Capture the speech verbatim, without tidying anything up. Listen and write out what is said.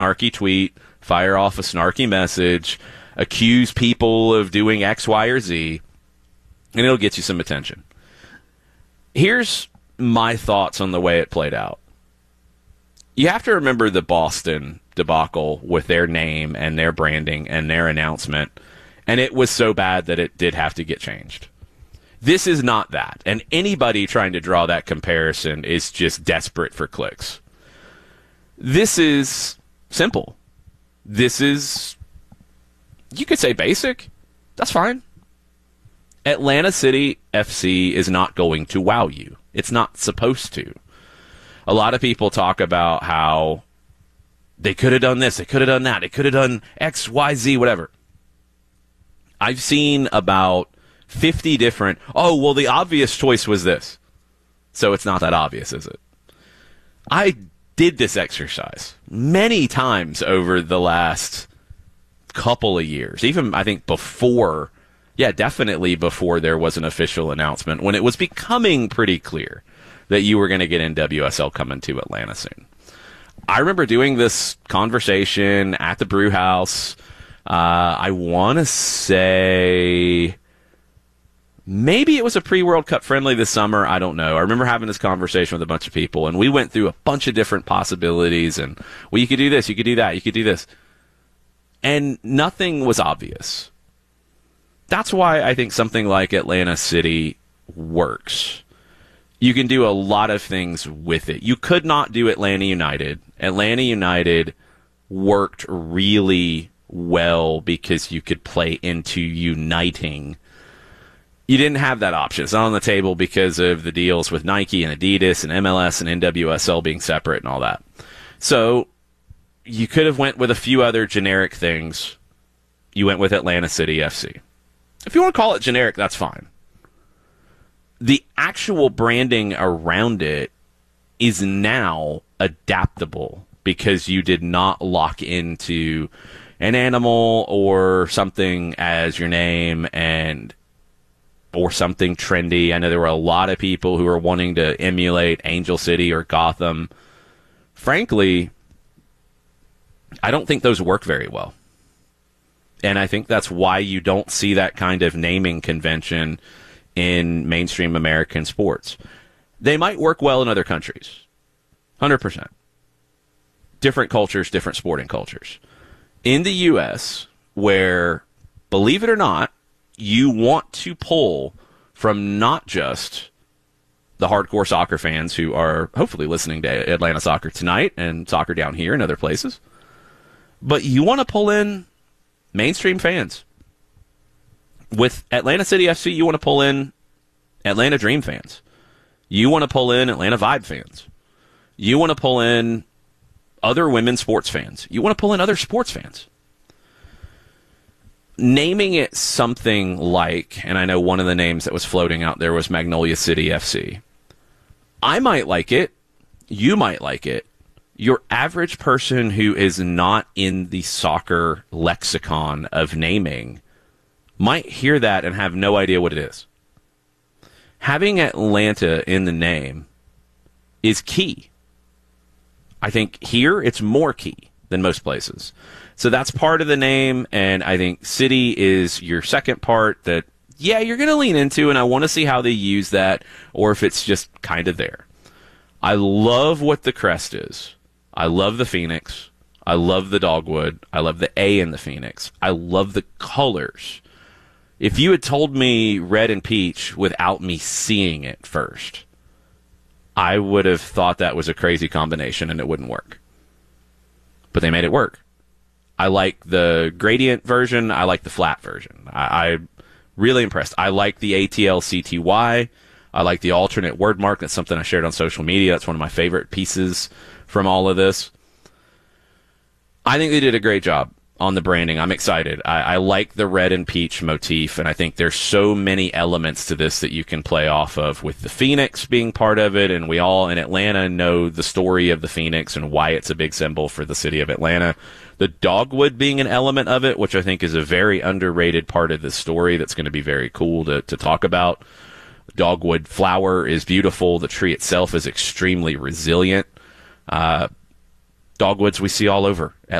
snarky tweet, fire off a snarky message, accuse people of doing X, Y, or Z, and it'll get you some attention. Here's my thoughts on the way it played out. You have to remember the Boston debacle with their name and their branding and their announcement, and it was so bad that it did have to get changed. This is not that, and anybody trying to draw that comparison is just desperate for clicks. This is simple. This is, you could say basic. That's fine. Atlanta City F C is not going to wow you. It's not supposed to. A lot of people talk about how they could have done this, they could have done that, they could have done X, Y, Z, whatever. I've seen about fifty different, oh, well, the obvious choice was this. So it's not that obvious, is it? I did this exercise many times over the last couple of years, even I think before, yeah, definitely before there was an official announcement, when it was becoming pretty clear that you were going to get N W S L coming to Atlanta soon. I remember doing this conversation at the brew house. Uh, I want to say maybe it was a pre-World Cup friendly this summer. I don't know. I remember having this conversation with a bunch of people, and we went through a bunch of different possibilities. And, well, you could do this, you could do that, you could do this. And nothing was obvious. That's why I think something like Atlanta City works. You can do a lot of things with it. You could not do Atlanta United. Atlanta United worked really well because you could play into uniting. You didn't have that option. It's not on the table because of the deals with Nike and Adidas and M L S and N W S L being separate and all that. So you could have went with a few other generic things. You went with Atlanta City F C. If you want to call it generic, that's fine. The actual branding around it is now adaptable because you did not lock into an animal or something as your name and or something trendy. I know there were a lot of people who were wanting to emulate Angel City or Gotham. Frankly, I don't think those work very well. And I think that's why you don't see that kind of naming convention in mainstream American sports. They might work well in other countries. one hundred percent. Different cultures, different sporting cultures. In the U S, where, believe it or not, you want to pull from not just the hardcore soccer fans who are hopefully listening to Atlanta Soccer tonight and soccer down here and other places, but you want to pull in mainstream fans. With Atlanta City F C, you want to pull in Atlanta Dream fans. You want to pull in Atlanta Vibe fans. You want to pull in other women's sports fans. You want to pull in other sports fans. Naming it something like, and I know one of the names that was floating out there was Magnolia City F C. I might like it. You might like it. Your average person who is not in the soccer lexicon of naming might hear that and have no idea what it is. Having Atlanta in the name is key. I think here it's more key than most places. So that's part of the name, and I think city is your second part that, yeah, you're going to lean into, and I want to see how they use that, or if it's just kind of there. I love what the crest is. I love the Phoenix. I love the dogwood. I love the A in the Phoenix. I love the colors. If you had told me red and peach without me seeing it first, I would have thought that was a crazy combination and it wouldn't work. But they made it work. I like the gradient version. I like the flat version. I, I'm really impressed. I like the A T L C T Y. I like the alternate word mark. That's something I shared on social media. That's one of my favorite pieces from all of this. I think they did a great job on the branding. I'm excited. I, I like the red and peach motif, and I think there's so many elements to this that you can play off of, with the Phoenix being part of it, and we all in Atlanta know the story of the Phoenix and why it's a big symbol for the city of Atlanta. The dogwood being an element of it, which I think is a very underrated part of this story that's going to be very cool to, to talk about. The dogwood flower is beautiful. The tree itself is extremely resilient. Uh, dogwoods we see all over